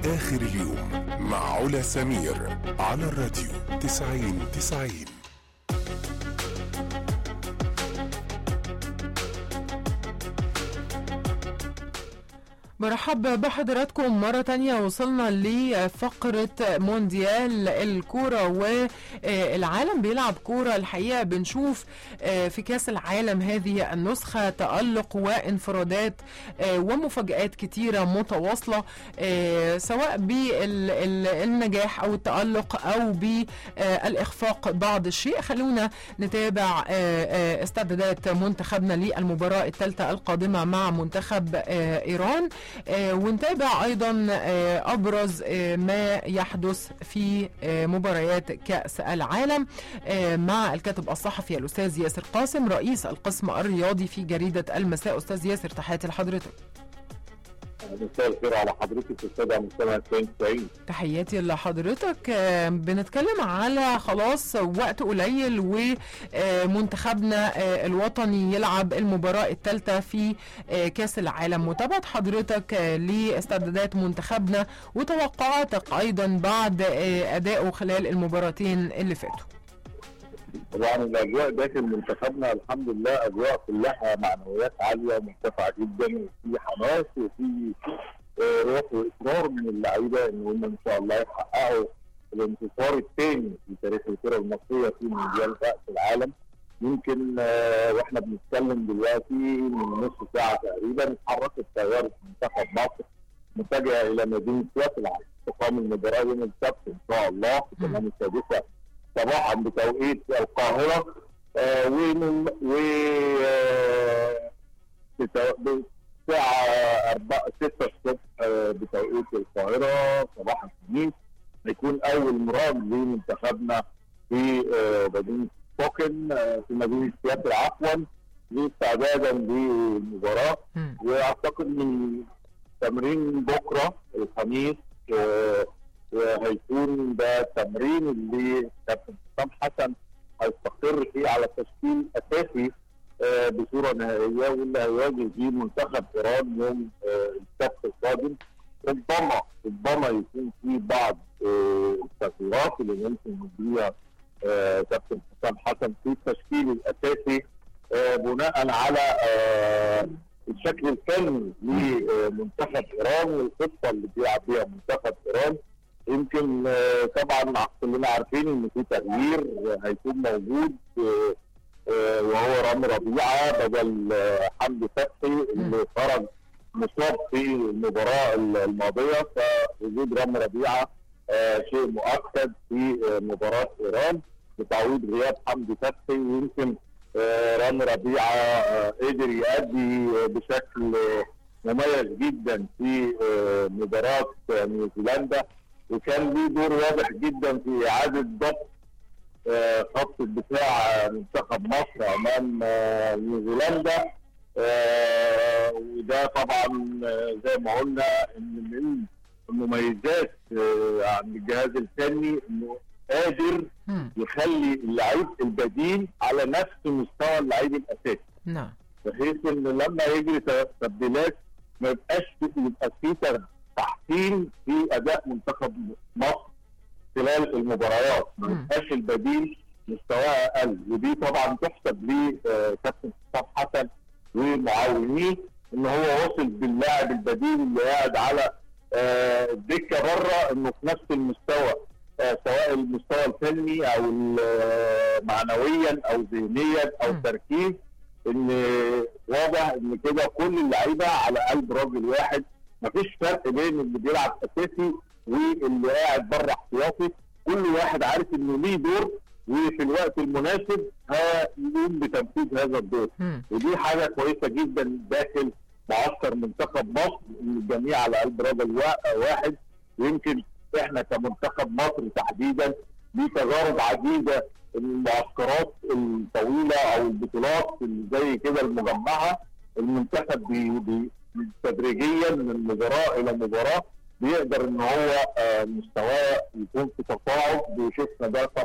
آخر اليوم مع علا سمير على الراديو 90-90. مرحبا بحضراتكم مرة تانية. وصلنا لفقرة مونديال الكورة، والعالم بيلعب كورة. الحقيقة بنشوف في كاس العالم هذه النسخة تألق وانفرادات ومفاجآت كتيرة متواصلة، سواء بالنجاح أو التألق أو بالإخفاق بعض الشيء. خلونا نتابع استعدادات منتخبنا للمباراة الثالثة القادمة مع منتخب إيران، ونتابع أيضا أبرز ما يحدث في مباريات كأس العالم مع الكاتب الصحفي الأستاذ ياسر قاسم رئيس القسم الرياضي في جريدة المساء. أستاذ ياسر، تحياتي لحضرتك. مساء الخير على حضرتك السادة مستمعي 90-90. تحياتي لحضرتك. بنتكلم على خلاص وقت قليل ومنتخبنا الوطني يلعب المباراة الثالثة في كاس العالم. متابعة حضرتك لاستعدادات منتخبنا وتوقعاتك أيضا بعد أدائه خلال المباراتين اللي فاتوا. طبعا الاجواء داخل منتخبنا الحمد لله اجواء كلها معنويات عاليه ومرتفعه جدا، وفي حماس وفي روح واصرار من اللعيبه ان هم ان شاء الله يحققوا الانتصار الثاني في تاريخ الكره المصريه في مونديال كاس العالم. يمكن واحنا بنتكلم دلوقتي من نص ساعه تقريبا اتحركت طياره منتخب مصر متجهه الى مدينه يافا عشان تقام المباراه يوم السبت ان شاء الله في الثامنة السادسة صباحا بتوقيت القاهرة، الساعة 6 الصبح بتوقيت القاهرة صباح الخميس هيكون أول مراد لمنتخبنا في مدينة سبوكن في مدينة سياتل عفوا استعدادا للمباراة. وأعتقد من تمرين بكرة الخميس وهيكون ده التمرين اللي كابتن حسام حسن هيستقر فيه على تشكيل اساسي بصوره نهائيه، واللي هيواجه فيه منتخب ايران يوم السبت القادم. ربما يكون في بعض التغييرات اللي ممكن يديها كابتن حسام حسن في التشكيل الاساسي بناء على الشكل الفني لمنتخب ايران والخطه اللي بيلعب بيها منتخب ايران. يمكن طبعا كلنا عارفين ان في تغيير هيكون موجود وهو رامي ربيعه بدل حمدي فتحي اللي خرج مصاب في المباراه الماضيه، فوجود رامي ربيعه شيء مؤكد في مباراه ايران بتعويض غياب حمدي فتحي. ويمكن رامي ربيعه قدر يؤدي بشكل مميز جدا في مباراه نيوزيلندا، وكان ليه دور واضح جدا في اعاده ضبط خط الدفاع منتخب مصر امام نيوزيلندا. وده طبعا زي ما قلنا ان من المميزات عند الجهاز الفني انه قادر يخلي اللعيب البديل على نفس مستوى اللعيب الاساسي. نعم. بحيث ان لما يجري تبديلات ما يبقى في تحسين في اداء منتخب مصر خلال المباريات، ما يبقاش البديل مستواه اقل. ودي طبعا تحسب لكابتن حسام حسن ومعاونيه ان هو وصل باللاعب البديل اللي قاعد على الدكه بره انه في نفس المستوى، سواء المستوى الفني او معنويا او ذهنيا او تركيز. ان واضح ان كده كل اللعيبه على قلب راجل واحد، مفيش فرق بين اللي بيلعب اساسي واللي قاعد بره احتياطي. كل واحد عارف انه ليه دور وفي الوقت المناسب هيقوم بتنفيذ هذا الدور. ودي حاجه كويسه جدا داخل معسكر منتخب مصر ان الجميع على قلب راجل واحد. ويمكن احنا كمنتخب مصر تحديدا ليه تجارب عديده، المعسكرات الطويله او البطولات اللي زي كده المجمعه، المنتخب تدريجيا من مباراه الى مباراه بيقدر ان هو مستواه يكون في تصاعد. وشفنا ده